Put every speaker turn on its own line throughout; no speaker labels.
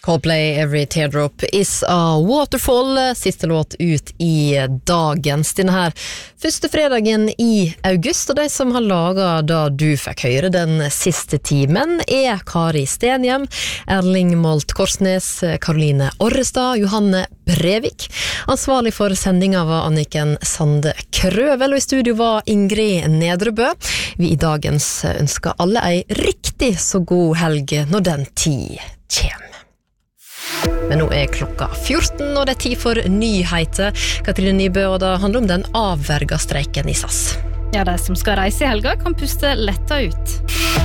Coldplay, Every Teardrop is a Waterfall, siste låt ut i dagens. Denne her første fredagen i august, og de som har laget da du fikk høre den siste timen Kari Stenhjem, Erling Molt Korsnes, Karoline Orrestad, Johanne Brevik. Ansvarlig for sendingen var Anniken Sande Krøvel, og i studio var Ingrid Nedrebø. Vi i dagens ønsker alle ei riktig så god helg når den tid kommer. Men nå klokka 14, og det tid for nyheter. Katrine Nybø, og det handler om den avverga streiken i SAS.
Ja, de som skal reise i helga kan puste letta ut.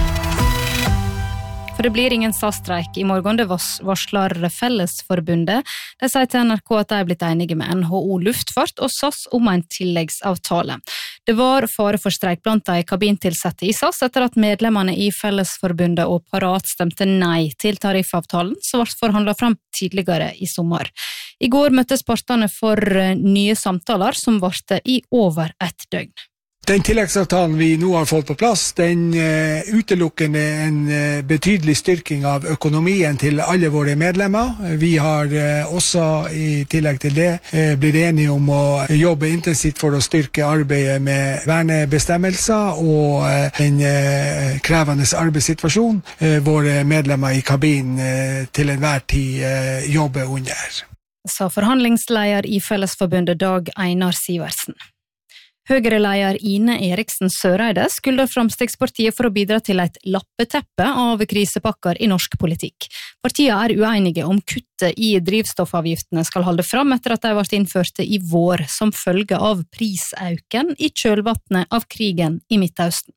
For det blir ingen SAS-streik i morgen, det varsler Fellesforbundet. De sier til NRK at de blitt enige med NHO Luftfart og SAS om en tilleggsavtale. Det var fare for streik blant de kabintilsette i SAS etter at medlemmene i Fellesforbundet og Parat stemte nei til tariffavtalen som ble forhandlet frem tidligere i sommer. I går møttes partene for nye samtaler som varte i over et døgn.
Den tilleggsavtalen vi nå har fått på plass, den utelukker en betydelig styrking av økonomien til alle våre medlemmer. Vi har også i tillegg til det blitt enige om å jobbe intensivt for å styrke arbeidet med vernebestemmelser og den krevende arbeidssituasjonen våre medlemmer i kabinen til enhver tid jobber under.
Sa forhandlingsleder i Fellesforbundet Dag Einar Sivertsen. Høyre-leder Ine Eriksen Søreide skulder Framstegspartiet for å bidra til et lappeteppe av krisepakker i norsk politikk. Partiene uenige om kuttet i drivstoffavgiftene skal holde fram etter at de ble innført i vår som følge av prisauken i kjølvannet av krigen i Midtøsten.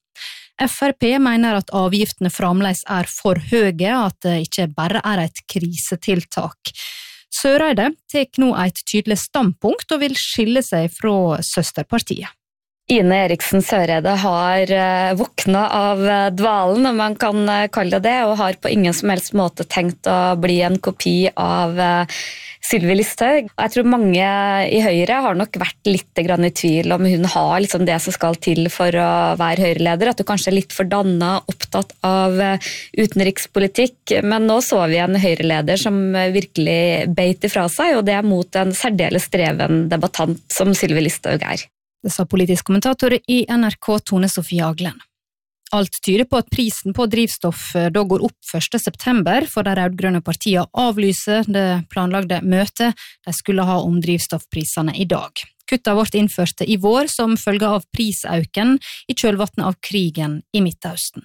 FrP mener at avgiftene fremdeles for høye, at det ikke bare et krisetiltak. Søreide tar nå et tydelig standpunkt og vil skille seg fra søsterpartiet.
Ine Eriksen Søreide har våknet av dvalen, om man kan kalle det, og har på ingen som helst måte tenkt å bli en kopi av Sylvi Listhaug. Jeg tror mange i Høyre har nok vært litt i tvil om hun har liksom det som skal til for å være Høyre-leder, at du kanskje er litt for dannet, opptatt av utenrikspolitikk, men nå så vi en Høyre-leder som virkelig beit ifra seg, og det mot en særdeles dreven debattant som Sylvi Listhaug
Det sa politisk kommentator i NRK Tone Sofie Aglen. Alt tyder på at prisen på drivstoff da går opp 1. september, for de rødgrønne partiene avlyser det planlagte møtet de skulle ha om drivstoffprisene i dag. Kutta ble innført i vår som følge av prisauken i kjølvannet av krigen i Midtøsten.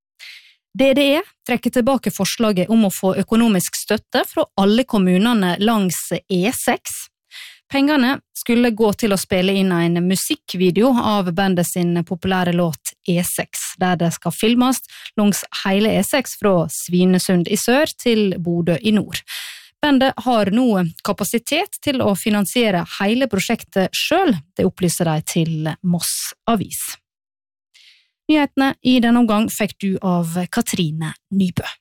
DDE trekker tilbake forslaget om å få økonomisk støtte fra alle kommunene langs E6. Pengene skulle gå til å spille inn en musikkvideo av bandet sin populære låt E6, der det skal filmes langs hele E6 fra Svinesund i sør til Bodø i nord. Bandet har nå kapasitet til å finansiere hele prosjektet selv, det opplyser de til Moss Avis. Nyhetene i denne omgang fikk du av Katrine Nybø.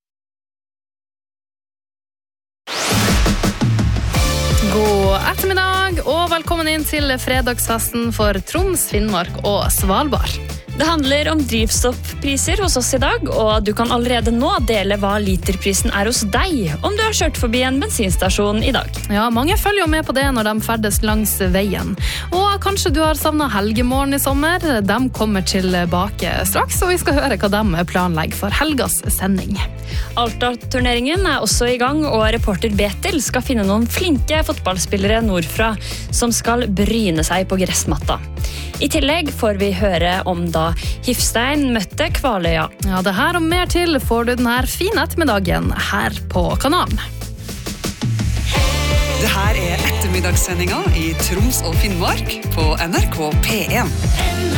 God ettermiddag, og velkommen inn til fredagsfesten for Troms, Finnmark og Svalbard.
Det handler om drivstoffpriser hos oss i dag, og du kan allerede nå dele hva literprisen hos deg, om du har kjørt forbi en bensinstasjon i dag.
Ja, mange følger jo med på det når de ferdes langs veien. Og kanskje du har savnet helgemorgen i sommer. De kommer tilbake straks, og vi skal høre hva de planlegger for helgas sending.
Alta-turneringen også i gang, og reporter Betel skal finne noen flinke fotballspillere nordfra som skal bryne seg på gressmatta. I tillegg får vi høre om da Hifstein møtte Kvaløya.
Ja, det her og mer til får du denne fine ettermiddagen her på kanalen.
Det her ettermiddagssendinga i Troms og Finnmark på NRK P1.